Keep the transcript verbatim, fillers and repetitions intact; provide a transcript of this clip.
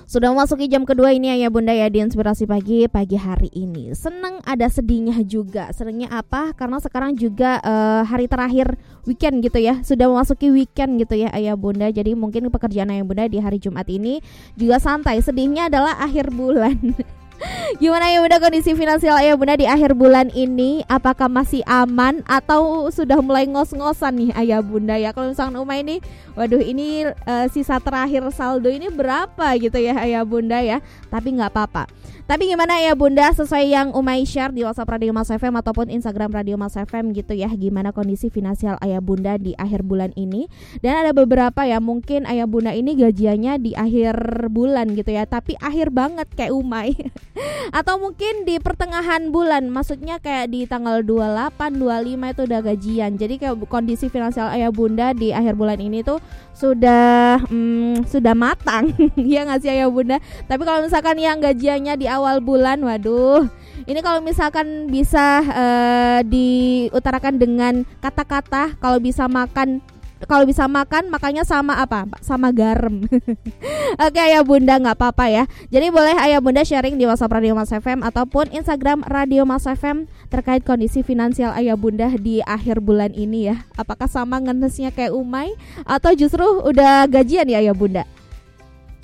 Sudah memasuki jam kedua ini Ayah Bunda ya di Inspirasi Pagi pagi hari ini. Senang ada sedihnya juga. Senangnya apa? Karena sekarang juga uh, hari terakhir weekend gitu ya. Sudah memasuki weekend gitu ya Ayah Bunda. Jadi mungkin pekerjaan Ayah Bunda di hari Jumat ini juga santai. Sedihnya adalah akhir bulan. Gimana Ayah Bunda kondisi finansial Ayah Bunda di akhir bulan ini? Apakah masih aman atau sudah mulai ngos-ngosan nih Ayah Bunda ya? Kalau misalkan Umay ini, waduh ini uh, sisa terakhir saldo ini berapa gitu ya Ayah Bunda ya? Tapi nggak apa-apa. Tapi gimana Ayah Bunda, sesuai yang Umay share di WhatsApp Radio Mas F M ataupun Instagram Radio Mas F M gitu ya, gimana kondisi finansial Ayah Bunda di akhir bulan ini? Dan ada beberapa ya, mungkin Ayah Bunda ini gajiannya di akhir bulan gitu ya, tapi akhir banget kayak Umay. Atau mungkin di pertengahan bulan, maksudnya kayak di tanggal dua puluh delapan, dua puluh lima itu udah gajian. Jadi kayak kondisi finansial Ayah Bunda di akhir bulan ini tuh sudah hmm, sudah matang. Ya nggak sih Ayah Bunda? Tapi kalau misalkan yang gajiannya di awal bulan, waduh, ini kalau misalkan bisa uh, diutarakan dengan kata-kata, kalau bisa makan Kalau bisa makan, makanya sama apa? Sama garam. Oke Ayah Bunda, gak apa-apa ya. Jadi boleh Ayah Bunda sharing di WhatsApp Radio Mas F M ataupun Instagram Radio Mas F M terkait kondisi finansial Ayah Bunda di akhir bulan ini ya. Apakah sama ngenesnya kayak Umay atau justru udah gajian ya Ayah Bunda?